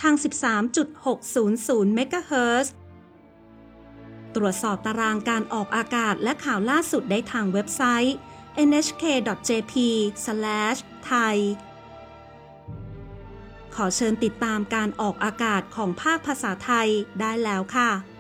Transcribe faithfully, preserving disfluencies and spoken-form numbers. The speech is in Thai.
ทาง สิบสามจุดหกศูนย์ศูนย์ เมกะเฮิรตซ์ ตรวจสอบตารางการออกอากาศและข่าวล่าสุดได้ทางเว็บไซต์ เอ็น เอช เค ดอท เจ พี สแลช ไทย ขอเชิญติดตามการออกอากาศของภาคภาษาไทยได้แล้วค่ะ